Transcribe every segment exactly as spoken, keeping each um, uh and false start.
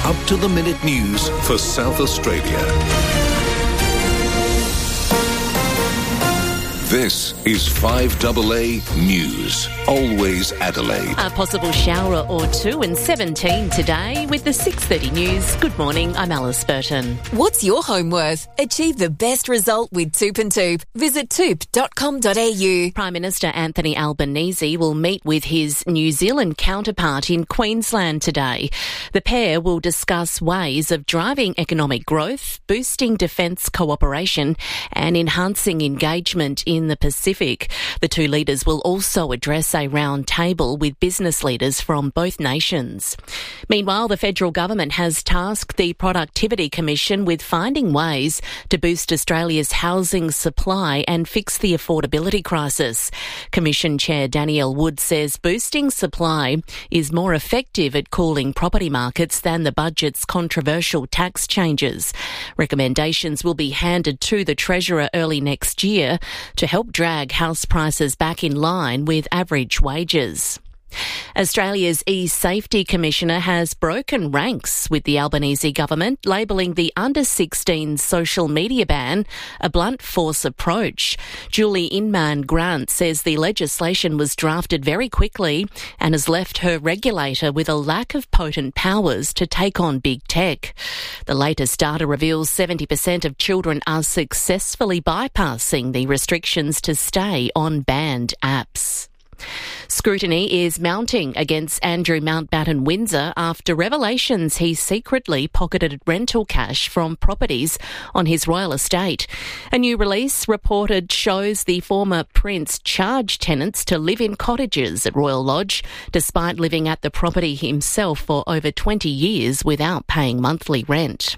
up-to-the-minute news for South Australia. This is five A A News. Always Adelaide. A possible shower or two and seventeen today with the six thirty news. Good morning, I'm Alice Burton. What's your home worth? Achieve the best result with Toop and Toop. Visit toop dot com dot a u. Prime Minister Anthony Albanese will meet with his New Zealand counterpart in Queensland today. The pair will discuss ways of driving economic growth, boosting defence cooperation and enhancing engagement in the Pacific. The two leaders will also address a round table with business leaders from both nations. Meanwhile, the federal government has tasked the Productivity Commission with finding ways to boost Australia's housing supply and fix the affordability crisis. Commission Chair Danielle Wood says boosting supply is more effective at cooling property markets than the budget's controversial tax changes. Recommendations will be handed to the Treasurer early next year to help drag house prices back in line with average wages. Australia's E-Safety Commissioner has broken ranks with the Albanese government, labelling the under sixteen social media ban a blunt force approach. Julie Inman-Grant says the legislation was drafted very quickly and has left her regulator with a lack of potent powers to take on big tech. The latest data reveals seventy percent of children are successfully bypassing the restrictions to stay on banned apps. Scrutiny is mounting against Andrew Mountbatten Windsor after revelations he secretly pocketed rental cash from properties on his royal estate. A new release reported shows the former prince charged tenants to live in cottages at Royal Lodge, despite living at the property himself for over twenty years without paying monthly rent.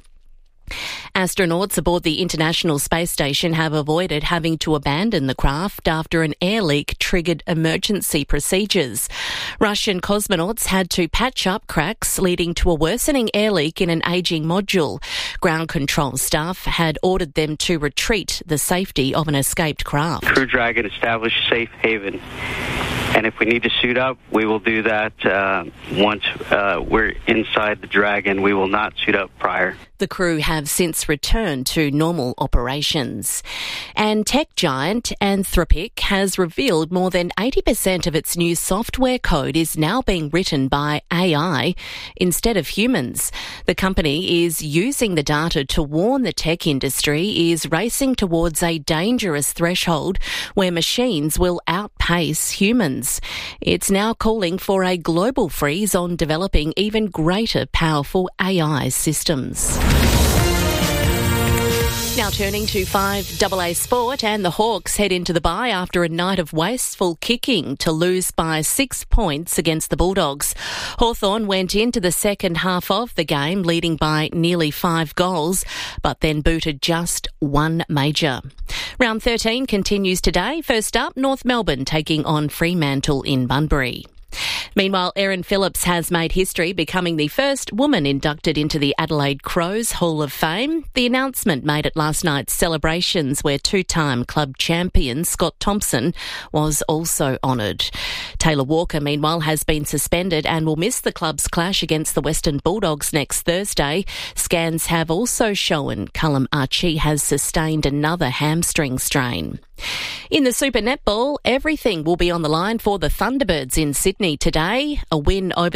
Astronauts aboard the International Space Station have avoided having to abandon the craft after an air leak triggered emergency procedures. Russian cosmonauts had to patch up cracks, leading to a worsening air leak in an ageing module. Ground control staff had ordered them to retreat the safety of an escaped craft. Crew Dragon established safe haven. And if we need to suit up, we will do that uh, once uh, we're inside the Dragon. We will not suit up prior. The crew have since returned to normal operations. And tech giant Anthropic has revealed more than eighty percent of its new software code is now being written by A I instead of humans. The company is using the data to warn the tech industry is racing towards a dangerous threshold where machines will outpace humans. It's now calling for a global freeze on developing even greater powerful A I systems. Now turning to five A A Sport, and the Hawks head into the bye after a night of wasteful kicking to lose by six points against the Bulldogs. Hawthorn went into the second half of the game leading by nearly five goals, but then booted just one major. Round thirteen continues today. First up, North Melbourne taking on Fremantle in Bunbury. Meanwhile, Erin Phillips has made history, becoming the first woman inducted into the Adelaide Crows Hall of Fame. The announcement made at last night's celebrations, where two-time club champion Scott Thompson was also honoured. Taylor Walker, meanwhile, has been suspended and will miss the club's clash against the Western Bulldogs next Thursday. Scans have also shown Callum Archie has sustained another hamstring strain. In the Super Netball, everything will be on the line for the Thunderbirds in Sydney today. A win over